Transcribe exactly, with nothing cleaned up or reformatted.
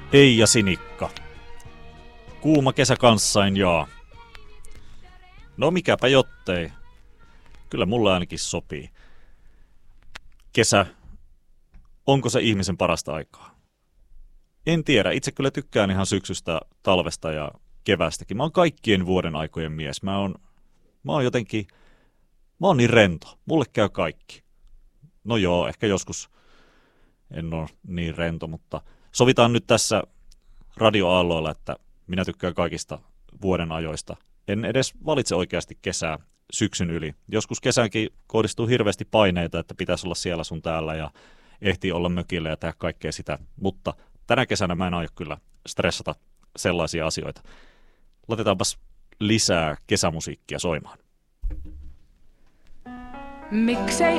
Ei ja Sinikka. Kuuma kesä kanssain jaa. No mikäpä jottei. Kyllä mulle ainakin sopii. Kesä, onko se ihmisen parasta aikaa? En tiedä. Itse kyllä tykkään ihan syksystä, talvesta ja kevästäkin. Mä oon kaikkien vuoden aikojen mies. Mä oon, mä oon jotenkin, mä oon niin rento. Mulle käy kaikki. No joo, ehkä joskus en ole niin rento, mutta sovitaan nyt tässä radioaalloilla, että minä tykkään kaikista vuoden ajoista. En edes valitse oikeasti kesää syksyn yli. Joskus kesäänkin kohdistuu hirveästi paineita, että pitäisi olla siellä sun täällä ja ehtii olla mökillä ja tehdä kaikkea sitä. Mutta tänä kesänä mä en aio kyllä stressata sellaisia asioita. Laitetaanpas lisää kesämusiikkia soimaan. Miksei